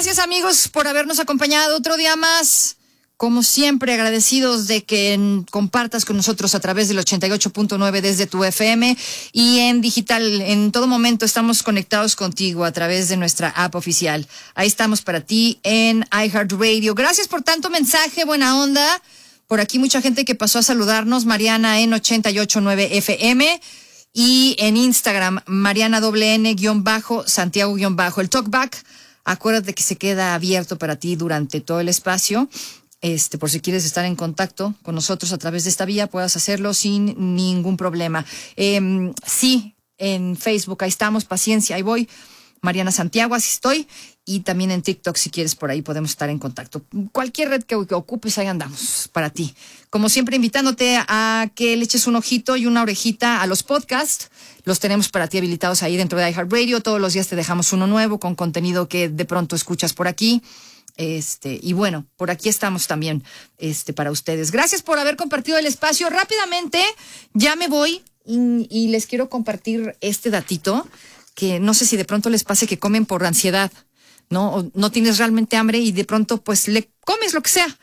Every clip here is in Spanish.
Gracias, amigos, por habernos acompañado otro día más. Como siempre, agradecidos de que compartas con nosotros a través del 88.9 desde tu FM y en digital. En todo momento estamos conectados contigo a través de nuestra app oficial. Ahí estamos para ti en iHeartRadio. Gracias por tanto mensaje, buena onda. Por aquí mucha gente que pasó a saludarnos. Mariana en 88.9 FM y en Instagram, Mariana _Santiago _ el talkback. Acuérdate que se queda abierto para ti durante todo el espacio. Por si quieres estar en contacto con nosotros a través de esta vía, puedas hacerlo sin ningún problema. Sí, en Facebook, ahí estamos, paciencia, ahí voy. Mariana Santiago, así estoy. Y también en TikTok, si quieres, por ahí podemos estar en contacto. Cualquier red que ocupes, ahí andamos para ti. Como siempre, invitándote a que le eches un ojito y una orejita a los podcasts. Los tenemos para ti habilitados ahí dentro de iHeartRadio. Todos los días te dejamos uno nuevo con contenido que de pronto escuchas por aquí. Y bueno, por aquí estamos también, para ustedes. Gracias por haber compartido el espacio. Rápidamente, ya me voy y les quiero compartir este datito que no sé si de pronto les pase que comen por ansiedad, ¿no? O no tienes realmente hambre y de pronto pues le comes lo que sea.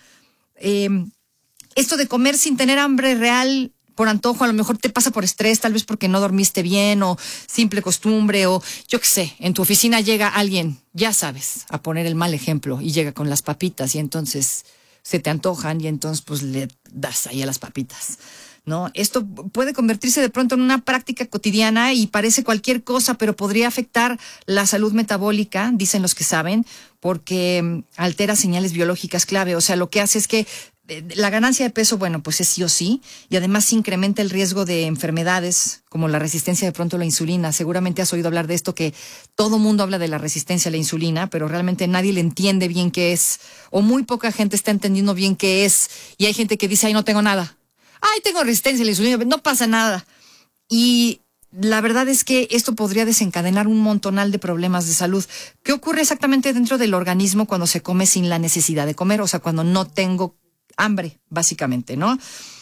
Esto de comer sin tener hambre real por antojo, a lo mejor te pasa por estrés, tal vez porque no dormiste bien o simple costumbre o yo qué sé, en tu oficina llega alguien, ya sabes, a poner el mal ejemplo y llega con las papitas y entonces se te antojan y entonces pues le das ahí a las papitas, ¿no? Esto puede convertirse de pronto en una práctica cotidiana y parece cualquier cosa, pero podría afectar la salud metabólica, dicen los que saben, porque altera señales biológicas clave. O sea, lo que hace es que la ganancia de peso, bueno, pues es sí o sí, y además incrementa el riesgo de enfermedades como la resistencia de pronto a la insulina. Seguramente has oído hablar de esto, que todo mundo habla de la resistencia a la insulina, pero realmente nadie le entiende bien qué es, o muy poca gente está entendiendo bien qué es, y hay gente que dice, ay, no tengo nada. Ay, tengo resistencia a la insulina, no pasa nada. Y la verdad es que esto podría desencadenar un montonal de problemas de salud. ¿Qué ocurre exactamente dentro del organismo cuando se come sin la necesidad de comer? O sea, cuando no tengo hambre, básicamente, ¿no?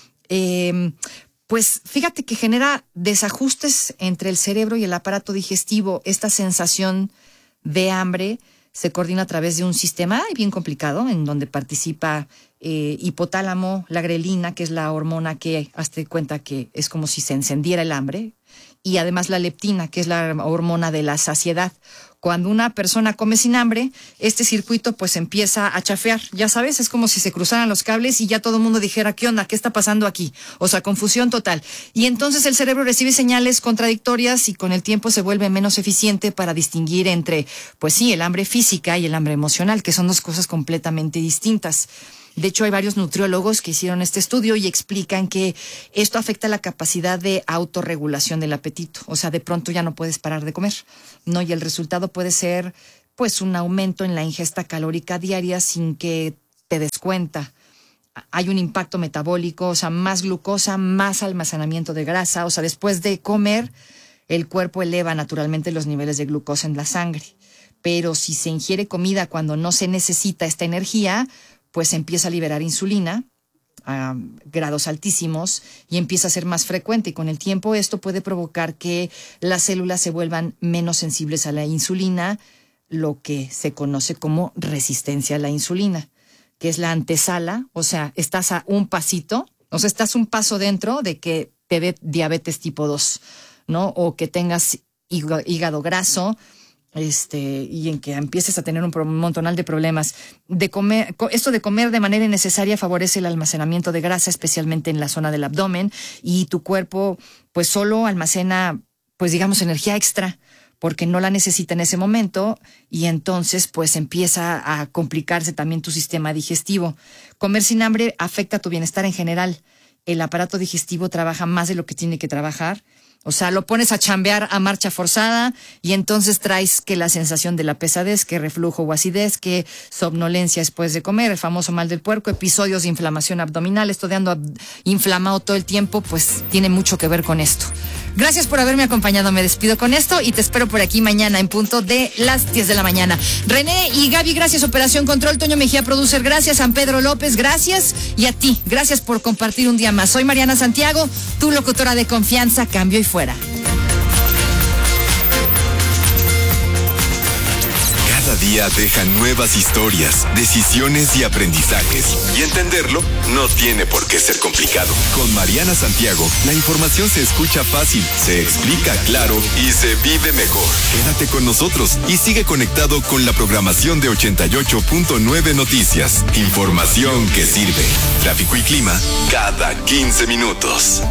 Pues fíjate que genera desajustes entre el cerebro y el aparato digestivo. Esta sensación de hambre se coordina a través de un sistema bien complicado en donde participa hipotálamo, la grelina, que es la hormona que, hazte cuenta que es como si se encendiera el hambre, y además la leptina, que es la hormona de la saciedad. Cuando una persona come sin hambre, este circuito pues empieza a chafear, ya sabes, es como si se cruzaran los cables y ya todo el mundo dijera, ¿qué onda? ¿Qué está pasando aquí? O sea, confusión total. Y entonces el cerebro recibe señales contradictorias y con el tiempo se vuelve menos eficiente para distinguir entre, pues sí, el hambre física y el hambre emocional, que son dos cosas completamente distintas. De hecho, hay varios nutriólogos que hicieron este estudio y explican que esto afecta la capacidad de autorregulación del apetito. O sea, de pronto ya no puedes parar de comer, ¿no? Y el resultado puede ser, pues, un aumento en la ingesta calórica diaria sin que te des cuenta. Hay un impacto metabólico, o sea, más glucosa, más almacenamiento de grasa. O sea, después de comer, el cuerpo eleva naturalmente los niveles de glucosa en la sangre. Pero si se ingiere comida cuando no se necesita esta energía, pues empieza a liberar insulina a grados altísimos y empieza a ser más frecuente. Y con el tiempo esto puede provocar que las células se vuelvan menos sensibles a la insulina, lo que se conoce como resistencia a la insulina, que es la antesala. O sea, estás a un pasito, o sea, estás un paso dentro de que te dé diabetes tipo 2, ¿no? O que tengas hígado graso, y en que empieces a tener un montonal de problemas. Esto de comer de manera innecesaria favorece el almacenamiento de grasa, especialmente en la zona del abdomen, y tu cuerpo pues solo almacena, pues digamos, energía extra porque no la necesita en ese momento, y entonces pues empieza a complicarse también tu sistema digestivo. Comer sin hambre afecta tu bienestar en general. El aparato digestivo trabaja más de lo que tiene que trabajar. O sea, lo pones a chambear a marcha forzada y entonces traes que la sensación de la pesadez, que reflujo o acidez, que somnolencia después de comer, el famoso mal del puerco, episodios de inflamación abdominal. Esto de ando inflamado todo el tiempo, pues tiene mucho que ver con esto. Gracias por haberme acompañado. Me despido con esto y te espero por aquí mañana en punto de las 10 de la mañana. René y Gaby, gracias. Operación Control, Toño Mejía, producer, gracias. San Pedro López, gracias. Y a ti, gracias por compartir un día más. Soy Mariana Santiago, tu locutora de confianza. Cambio y fuera. Cada día deja nuevas historias, decisiones y aprendizajes. Y entenderlo no tiene por qué ser complicado. Con Mariana Santiago, la información se escucha fácil, se explica claro y se vive mejor. Quédate con nosotros y sigue conectado con la programación de 88.9 Noticias. Información que sirve. Tráfico y clima cada 15 minutos.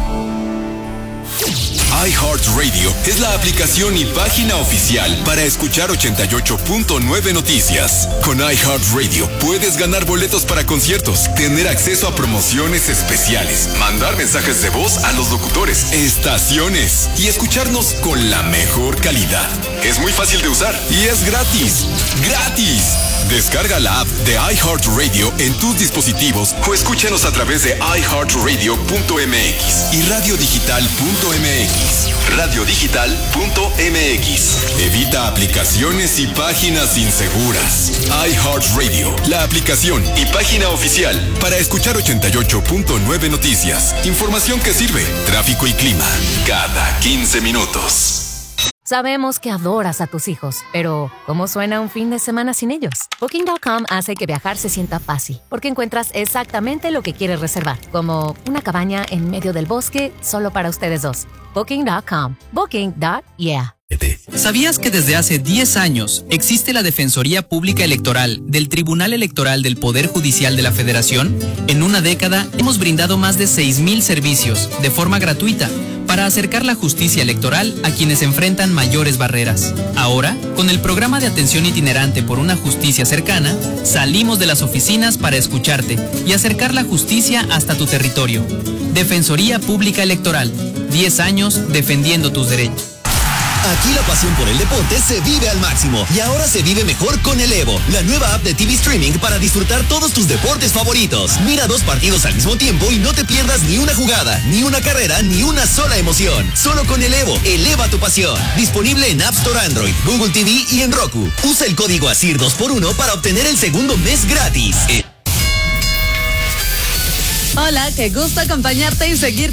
iHeartRadio es la aplicación y página oficial para escuchar 88.9 Noticias. Con iHeartRadio puedes ganar boletos para conciertos, tener acceso a promociones especiales, mandar mensajes de voz a los locutores, estaciones y escucharnos con la mejor calidad. Es muy fácil de usar y es gratis. ¡Gratis! Descarga la app de iHeartRadio en tus dispositivos o escúchanos a través de iHeartRadio.mx y radiodigital.mx. Radiodigital.mx. Evita aplicaciones y páginas inseguras. iHeartRadio, la aplicación y página oficial para escuchar 88.9 Noticias. Información que sirve. Tráfico y clima cada 15 minutos. Sabemos que adoras a tus hijos, pero ¿cómo suena un fin de semana sin ellos? Booking.com hace que viajar se sienta fácil, porque encuentras exactamente lo que quieres reservar, como una cabaña en medio del bosque solo para ustedes dos. Booking.com. Booking.yeah. ¿Sabías que desde hace 10 años existe la Defensoría Pública Electoral del Tribunal Electoral del Poder Judicial de la Federación? En una década hemos brindado más de 6,000 servicios de forma gratuita para acercar la justicia electoral a quienes enfrentan mayores barreras. Ahora, con el programa de atención itinerante por una justicia cercana, salimos de las oficinas para escucharte y acercar la justicia hasta tu territorio. Defensoría Pública Electoral, 10 años defendiendo tus derechos. Aquí la pasión por el deporte se vive al máximo y ahora se vive mejor con el Evo, la nueva app de TV Streaming para disfrutar todos tus deportes favoritos. Mira 2 partidos al mismo tiempo y no te pierdas ni una jugada, ni una carrera, ni una sola emoción. Solo con el Evo, eleva tu pasión. Disponible en App Store Android, Google TV y en Roku. Usa el código ASIR 2x1 para obtener el segundo mes gratis. Hola, qué gusto acompañarte y seguir